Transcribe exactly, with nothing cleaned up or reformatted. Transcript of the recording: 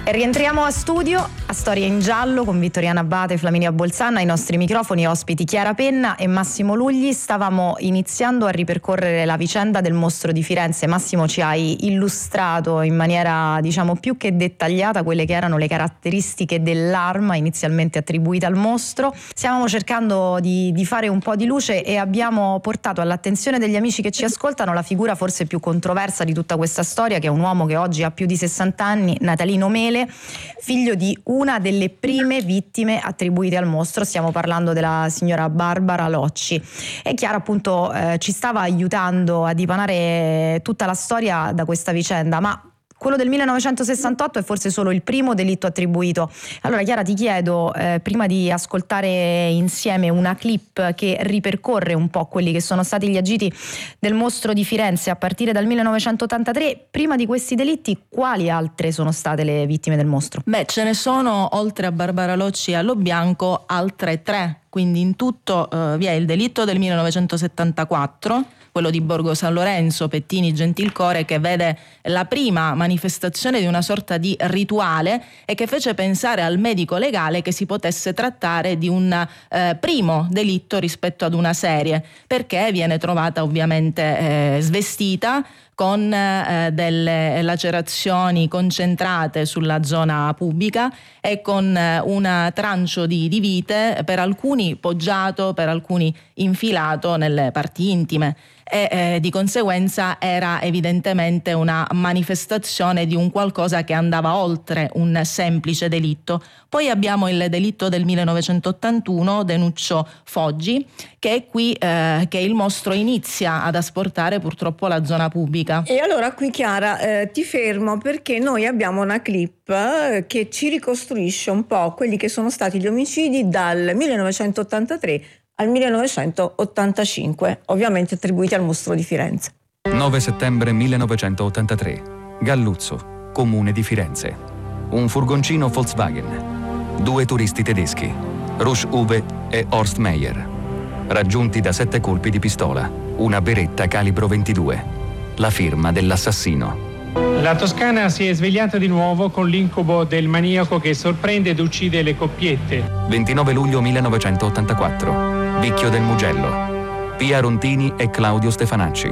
E rientriamo a studio a Storia in Giallo con Vittoriana Abate e Flaminia Bolzan. Ai nostri microfoni ospiti Chiara Penna e Massimo Lugli. Stavamo iniziando a ripercorrere la vicenda del mostro di Firenze. Massimo, ci hai illustrato in maniera, diciamo, più che dettagliata quelle che erano le caratteristiche dell'arma inizialmente attribuita al mostro. Stiamo cercando di, di fare un po' di luce e abbiamo portato all'attenzione degli amici che ci ascoltano la figura forse più controversa di tutta questa storia, che è un uomo che oggi ha più di sessanta anni, Natalino Mele, figlio di una delle prime vittime attribuite al mostro. Stiamo parlando della signora Barbara Locci. E Chiara appunto eh, ci stava aiutando a dipanare tutta la storia da questa vicenda, ma quello del millenovecentosessantotto è forse solo il primo delitto attribuito. Allora Chiara, ti chiedo, eh, prima di ascoltare insieme una clip che ripercorre un po' quelli che sono stati gli agiti del mostro di Firenze a partire dal millenovecentottantatré, prima di questi delitti quali altre sono state le vittime del mostro? Beh, ce ne sono, oltre a Barbara Locci e a Lobianco, altre tre. Quindi in tutto eh, vi è il delitto del millenovecentosettantaquattro, quello di Borgo San Lorenzo, Pettini, Gentilcore, che vede la prima manifestazione di una sorta di rituale e che fece pensare al medico legale che si potesse trattare di un eh, primo delitto rispetto ad una serie, perché viene trovata ovviamente eh, svestita, con eh, delle lacerazioni concentrate sulla zona pubica e con eh, un trancio di, di vite, per alcuni poggiato, per alcuni infilato nelle parti intime. E eh, di conseguenza era evidentemente una manifestazione di un qualcosa che andava oltre un semplice delitto. Poi abbiamo il delitto del millenovecentottantuno, Denuccio Foggi, che è qui eh, che il mostro inizia ad asportare purtroppo la zona pubblica. E allora qui Chiara eh, ti fermo, perché noi abbiamo una clip eh, che ci ricostruisce un po' quelli che sono stati gli omicidi dal millenovecentottantatré al millenovecentottantacinque, ovviamente attribuiti al mostro di Firenze. nove settembre millenovecentottantatré, Galluzzo, comune di Firenze. Un furgoncino Volkswagen, due turisti tedeschi, Rusch Uwe e Horst Meyer, raggiunti da sette colpi di pistola, una beretta calibro ventidue, la firma dell'assassino. La Toscana si è svegliata di nuovo con l'incubo del maniaco che sorprende ed uccide le coppiette. ventinove luglio millenovecentottantaquattro, Vicchio del Mugello, Pia Rontini e Claudio Stefanacci.